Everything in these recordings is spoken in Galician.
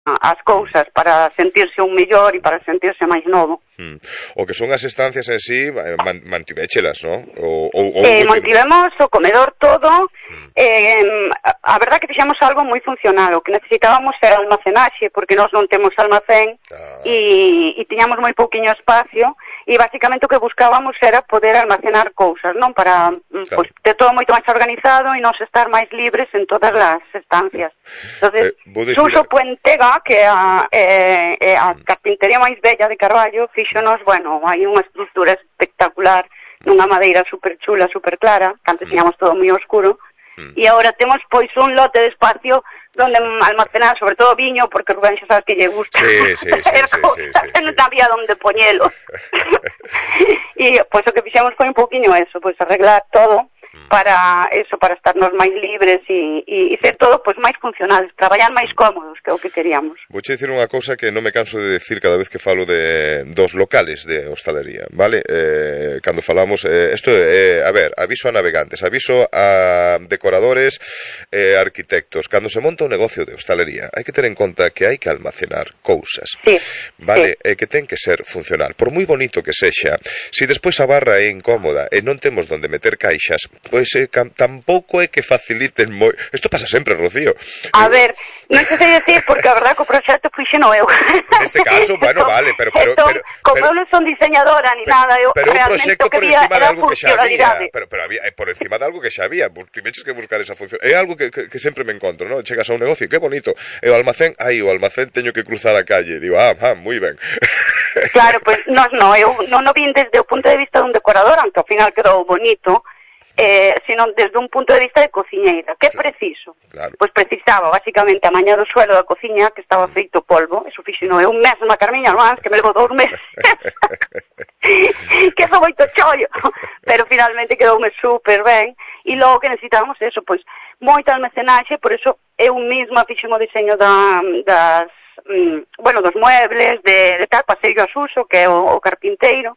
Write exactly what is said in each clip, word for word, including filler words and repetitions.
as cousas para sentirse un mellor e para sentirse máis novo. Hmm. O que son as estancias en sí, man, mantivéchelas, non? O, o, o eh, mantivemos o comedor todo, hmm. eh, a verdad que fixemos algo moi funcional, o que necesitábamos era almacenaxe, porque nós non temos almacén ah. e, e tiñamos moi pouquiño espacio, e basicamente o que buscábamos era poder almacenar cousas, non? Para claro. pues, ter todo moito máis organizado e nos estar máis libres en todas as estancias. Entonces, eh, Suso Puentega, que é a, eh, eh, a carpintería máis bella de Carballo, fíxonos, bueno, hai unha estrutura espectacular, nunha madeira super chula, super clara, que antes tiñamos todo moi oscuro, mm. e agora temos pois un lote de espacio donde almacenar, sobre todo viño, porque Rubén xa sabes que lle gusta sí, sí, sí, sí, sí, sí, non sabía onde poñelo. E pois o que fixemos foi un pouquiño eso, pois arreglar todo para eso, para estarnos máis libres e, e, e ser todo pois máis funcionales, traballar máis cómodos, que é o que queríamos. Vou che dicir unha cousa que non me canso de decir cada vez que falo de dos locales de hostalería, vale? Eh, cando falamos, eh, isto é, eh, a ver, aviso a navegantes, aviso a decoradores, eh, arquitectos, cando se monta un negocio de hostalería, hai que ter en conta que hai que almacenar cousas, sí, vale? Sí. E que ten que ser funcional, por moi bonito que sexa, se despois a barra é incómoda e non temos donde meter caixas, pois eh, tampouco é que faciliten moi... Isto pasa sempre, Rocío. A eu... ver, non se sei decir, porque a verdad que o proxecto fixeno eu. Neste caso, bueno, vale, pero... pero, Esto, pero como pero, eu non son diseñadora ni pero, nada, eu pero realmente o que había era algo que xa había, pero, pero había, por encima de algo que xa había, tiveches que buscar esa función. É algo que, que, que sempre me encontro, ¿no? Chegas a un negocio, que bonito, e o almacén, ai, o almacén teño que cruzar a calle, digo, ah, ah, moi ben. Claro, pois, pues, non, no, eu non o vin desde o punto de vista dun decorador, aunque ao final quedou bonito, eh, sino desde un punto de vista de cociñeira. Que é preciso? Claro. Pois precisaba, basicamente, a mañá do suelo da cociña, que estaba feito polvo, eso fixino eu mesma, Carmiña Armáns, que me levou dous meses. Que foi moito chollo, pero finalmente quedoume super ben, e logo que necesitábamos eso, pois, moita almacenaxe, por eso eu mesma fixen o diseño da, das, mm, bueno, dos muebles, de, de tal, pasei a Suso, que é o, o carpinteiro,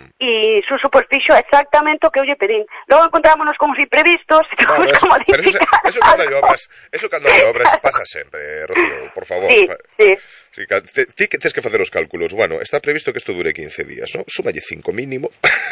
e Suso pois fixo exactamente o que eu lle pedín. Logo encontrámonos con os imprevistos, bueno, eso, pero eso, eso cando hai obras, eso cando hai obras pasa sempre, Rocío, por favor. Sí, sí. Sí, ti que tens que facer os cálculos. Bueno, está previsto que isto dure quince días, ¿no? Súmalle cinco mínimo.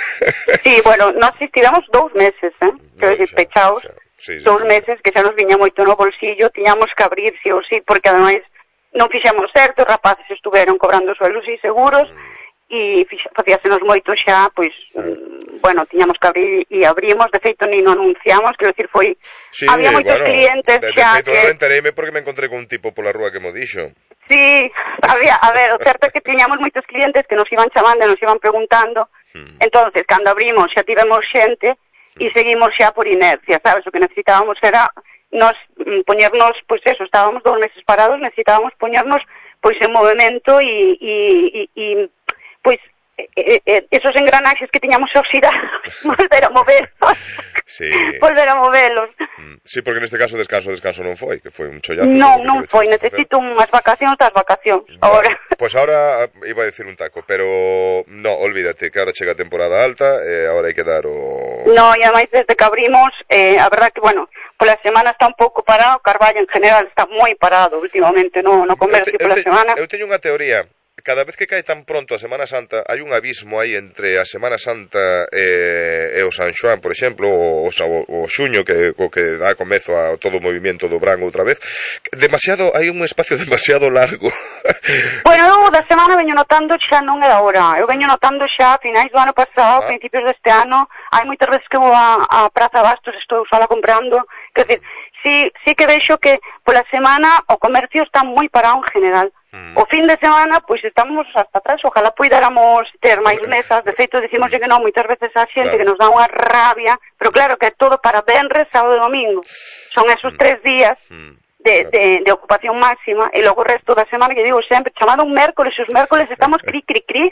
Sí, bueno, nós estivemos dous meses, eh? No, que xa, pechaos, xa, sí, sí, dous sí, meses que xa nos viña moito no bolsillo, tiñamos que abrir sí ou sí, porque ademais non fixemos certo, os rapaces estuveron cobrando suelos e seguros, mm. e facíasenos moito xa, pois, mm, bueno, tiñamos que abrir e abrimos, de feito ni non anunciamos, quero dicir, foi, sí, había moitos bueno, clientes de, xa de feito, que... non entereime porque me encontré con un tipo pola rúa que mo dixo. Sí, había, a ver, o certo é que tiñamos moitos clientes que nos iban chamando, nos iban preguntando, hmm. entonces, cando abrimos xa tivemos xente e hmm. seguimos xa por inercia, sabes, o que necesitábamos era nos mm, poñernos, pois eso, estábamos dous meses parados, necesitábamos poñernos pois en movimento e, e, e, e pois eh, eh, esos engranaxes que tiñamos oxidados, volver a movelos, sí. volver a movelos. Sí, porque neste caso descanso, descanso non foi, que foi un chollazo. Non, non foi, necesito unhas vacacións das vacacións, bueno, ahora. Pois pues ahora iba a decir un taco, pero no, olvídate, que ahora chega a temporada alta, e eh, agora hai que dar o... No, e ademais desde que abrimos, eh, a verdad que, bueno, pola semana está un pouco parado, Carballo en general está moi parado últimamente, no, no comercio pola te, semana. Eu teño unha teoría. Cada vez que cae tan pronto a Semana Santa, hai un abismo aí entre a Semana Santa e, e o San Xoán, por exemplo, o, o, o xuño que, o que dá comezo a todo o movimento do Bran outra vez. Demasiado, hai un espacio demasiado largo. Bueno, eu da semana veño notando xa non é da hora. Eu veño notando xa a finais do ano pasado, ah. principios deste ano, hai moitas veces que vou a, a Praza Bastos, estou sola comprando, quer dizer, sí, sí que vexo que pola semana o comercio está moi parado en general. Mm. O fin de semana, pois estamos hasta atrás, ojalá puidáramos ter máis mesas, de feito dicimos que non moitas veces a xente, claro, que nos dá unha rabia, pero claro que é todo para venres, sábado e domingo, son esos mm. tres días mm. de, claro, de, de ocupación máxima, e logo o resto da semana, que digo sempre, chamado un mércoles, e os mércoles estamos cri, cri, cri.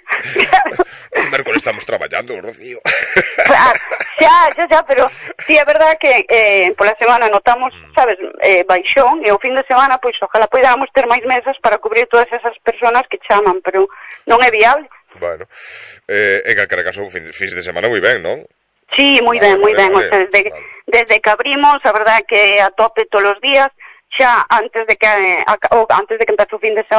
Os mércoles estamos traballando, Rocío. Claro, xa, xa, xa, pero sí, é verdad que eh, pola semana notamos, sabes, eh, baixón, e o fin de semana, pois, ojalá poidamos ter máis mesas para cubrir todas esas personas que chaman, pero non é viable. Bueno, eh, en calquera caso, fin, fins de semana moi ben, non? Sí, moi vale, ben, moi vale, ben, vale, o sea, desde, vale. desde que abrimos, a verdad que a tope todos os días, xa antes de que, ou antes de que empece o fin de semana,